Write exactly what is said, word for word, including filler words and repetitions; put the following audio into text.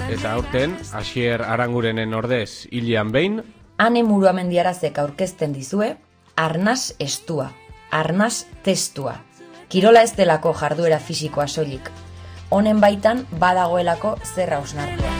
Eta aurten, Asier Arangurenen ordez hilian behin, Ane Muruamendiarazek aurkezten dizue, arnas estua, arnas testua. Kirola ez delako jarduera fisikoa soilik. Honen baitan badagoelako zer hausnartua.